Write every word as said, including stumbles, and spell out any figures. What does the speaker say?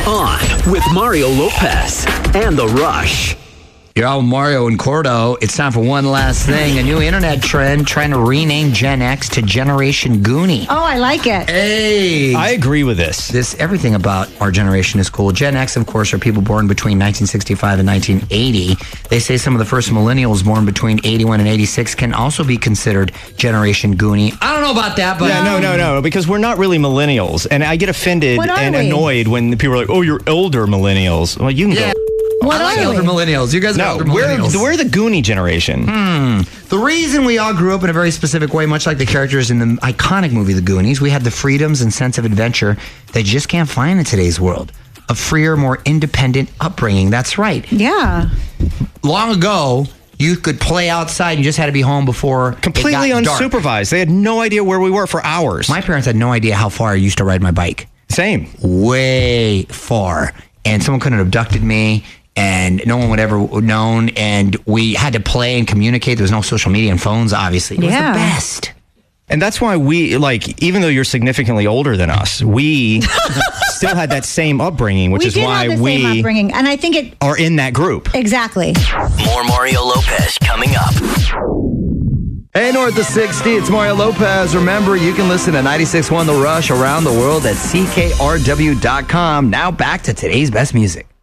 On with Mario Lopez and The Rush. You're out with Mario and Cordo. It's time for one last thing. A new internet trend trying to rename Gen X to Generation Goonie. Oh, I like it. Hey! I agree with this. This everything about our generation is cool. Gen X, of course, are people born between nineteen sixty-five and nineteen eighty. They say some of the first millennials born between eighty-one and eighty-six can also be considered Generation Goonie. I don't know about that, but... Yeah, no, no, no, because we're not really millennials. And I get offended What are and we? annoyed when people are like, oh, you're older millennials. Well, you can Yeah. go... What I like are older we? millennials. You guys are No, older we're, millennials. we're the Goonie generation. Hmm. The reason we all grew up in a very specific way, much like the characters in the iconic movie The Goonies, we had the freedoms and sense of adventure that you just can't find in today's world. A freer, more independent upbringing. That's right. Yeah. Long ago, you could play outside and you just had to be home before Completely it got dark. unsupervised. They had no idea where we were for hours. My parents had no idea how far I used to ride my bike. Same. Way far. And someone could have abducted me. And no one would ever have known. And we had to play and communicate. There was no social media and phones, obviously. It was Yeah. the best. And that's why we, like, even though you're significantly older than us, we still had that same upbringing, which we is did why have the same we upbringing, and I think it are in that group. exactly. More Mario Lopez coming up. Hey, North of sixty, it's Mario Lopez. Remember, you can listen to ninety-six point one The Rush around the world at C K R W dot com. Now back to today's best music.